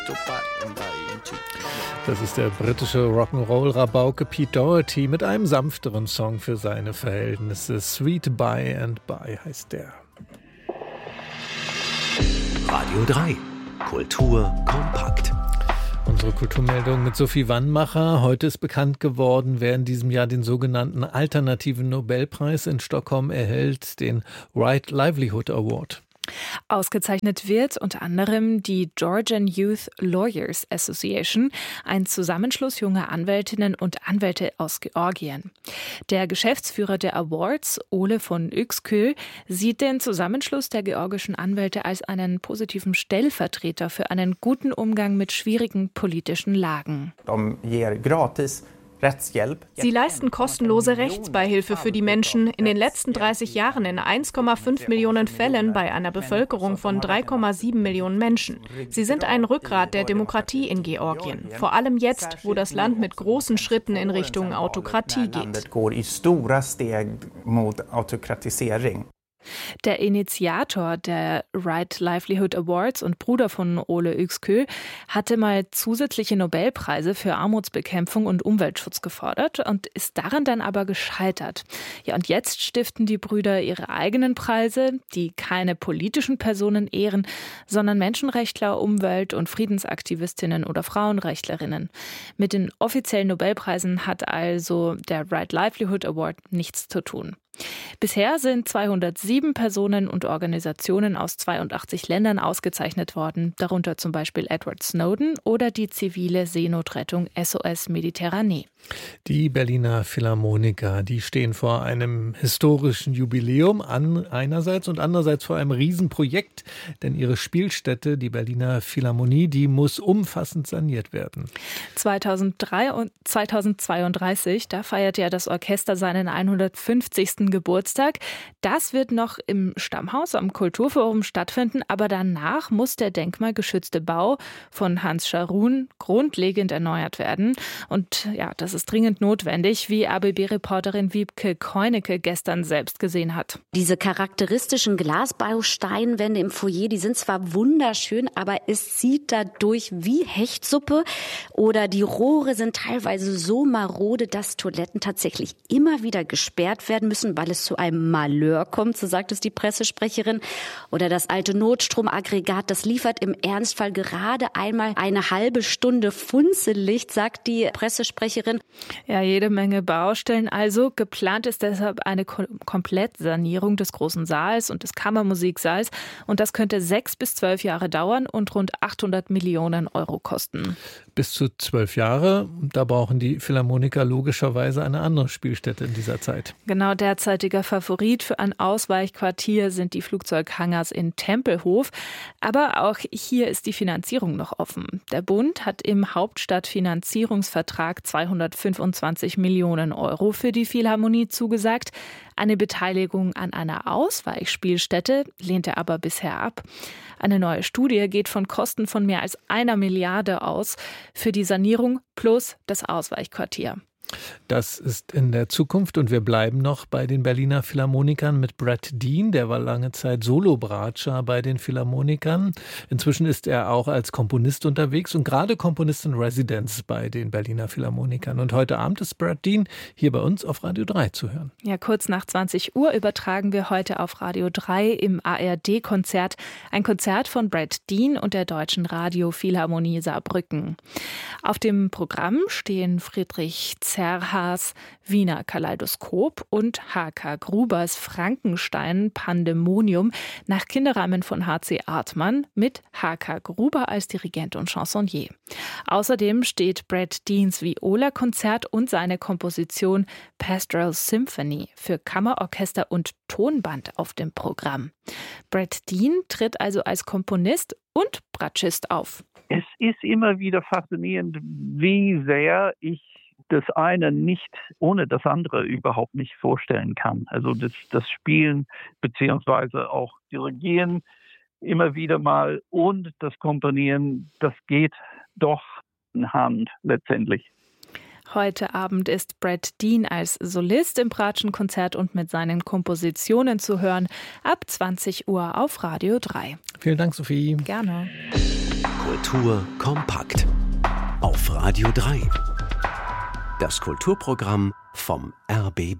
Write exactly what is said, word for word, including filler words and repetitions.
Das ist der britische Rock'n'Roll-Rabauke Pete Doherty mit einem sanfteren Song für seine Verhältnisse. Sweet By and By heißt der. Radio drei. Kultur kompakt. Unsere Kulturmeldung mit Sophie Wannmacher. Heute ist bekannt geworden, wer in diesem Jahr den sogenannten Alternativen Nobelpreis in Stockholm erhält, den Right Livelihood Award. Ausgezeichnet wird unter anderem die Georgian Youth Lawyers Association, ein Zusammenschluss junger Anwältinnen und Anwälte aus Georgien. Der Geschäftsführer der Awards, Ole von Yükskö, sieht den Zusammenschluss der georgischen Anwälte als einen positiven Stellvertreter für einen guten Umgang mit schwierigen politischen Lagen. Sie leisten kostenlose Rechtsbeihilfe für die Menschen in den letzten dreißig Jahren in eins Komma fünf Millionen Fällen bei einer Bevölkerung von drei Komma sieben Millionen Menschen. Sie sind ein Rückgrat der Demokratie in Georgien, vor allem jetzt, wo das Land mit großen Schritten in Richtung Autokratie geht. Der Initiator der Right Livelihood Awards und Bruder von Ole Yükskö hatte mal zusätzliche Nobelpreise für Armutsbekämpfung und Umweltschutz gefordert und ist daran dann aber gescheitert. Ja, und jetzt stiften die Brüder ihre eigenen Preise, die keine politischen Personen ehren, sondern Menschenrechtler, Umwelt- und Friedensaktivistinnen oder Frauenrechtlerinnen. Mit den offiziellen Nobelpreisen hat also der Right Livelihood Award nichts zu tun. Bisher sind zweihundertsieben Personen und Organisationen aus zweiundachtzig Ländern ausgezeichnet worden, darunter zum Beispiel Edward Snowden oder die zivile Seenotrettung S O S Mediterranee. Die Berliner Philharmoniker, die stehen vor einem historischen Jubiläum an einerseits und andererseits vor einem Riesenprojekt, denn ihre Spielstätte, die Berliner Philharmonie, die muss umfassend saniert werden. zweitausenddrei und zweitausendzweiunddreißig, da feiert ja das Orchester seinen hundertfünfzigsten Geburtstag. Das wird noch im Stammhaus am Kulturforum stattfinden, aber danach muss der denkmalgeschützte Bau von Hans Scharoun grundlegend erneuert werden. Und ja, das ist dringend notwendig, wie A B B-Reporterin Wiebke Keunecke gestern selbst gesehen hat. Diese charakteristischen Glasbausteinwände im Foyer, die sind zwar wunderschön, aber es zieht dadurch wie Hechtsuppe. Oder die Rohre sind teilweise so marode, dass Toiletten tatsächlich immer wieder gesperrt werden müssen, weil es zu einem Malheur kommt, so sagt es die Pressesprecherin. Oder das alte Notstromaggregat, das liefert im Ernstfall gerade einmal eine halbe Stunde Funzellicht, sagt die Pressesprecherin. Ja, jede Menge Baustellen. Also geplant ist deshalb eine Kom- Komplettsanierung des großen Saals und des Kammermusiksaals. Und das könnte sechs bis zwölf Jahre dauern und rund achthundert Millionen Euro kosten. Bis zu zwölf Jahre. Da brauchen die Philharmoniker logischerweise eine andere Spielstätte in dieser Zeit. Genau, derzeitiger Favorit für ein Ausweichquartier sind die Flugzeughangars in Tempelhof. Aber auch hier ist die Finanzierung noch offen. Der Bund hat im Hauptstadtfinanzierungsvertrag zweihundertfünfundzwanzig Millionen Euro für die Philharmonie zugesagt. Eine Beteiligung an einer Ausweichspielstätte lehnt er aber bisher ab. Eine neue Studie geht von Kosten von mehr als einer Milliarde aus für die Sanierung plus das Ausweichquartier. Das ist in der Zukunft und wir bleiben noch bei den Berliner Philharmonikern mit Brad Dean. Der war lange Zeit Solo-Bratscher bei den Philharmonikern. Inzwischen ist er auch als Komponist unterwegs und gerade Komponist in Residence bei den Berliner Philharmonikern. Und heute Abend ist Brad Dean hier bei uns auf Radio drei zu hören. Ja, kurz nach zwanzig Uhr übertragen wir heute auf Radio drei im A R D-Konzert ein Konzert von Brad Dean und der Deutschen Radio Philharmonie Saarbrücken. Auf dem Programm stehen Friedrich Zerhas Wiener Kaleidoskop und H K Grubers Frankenstein Pandemonium nach Kinderreimen von H C Artmann mit H K Gruber als Dirigent und Chansonnier. Außerdem steht Brad Deans Viola-Konzert und seine Komposition Pastoral Symphony für Kammerorchester und Tonband auf dem Programm. Brad Dean tritt also als Komponist und Bratschist auf. Es ist immer wieder faszinierend, wie sehr ich das eine nicht ohne das andere überhaupt nicht vorstellen kann. Also das, das Spielen beziehungsweise auch Dirigieren immer wieder mal und das Komponieren, das geht doch in Hand letztendlich. Heute Abend ist Brad Dean als Solist im Bratschenkonzert und mit seinen Kompositionen zu hören ab zwanzig Uhr auf Radio drei. Vielen Dank, Sophie. Gerne. Kultur kompakt. Auf Radio drei. Das Kulturprogramm vom R B B.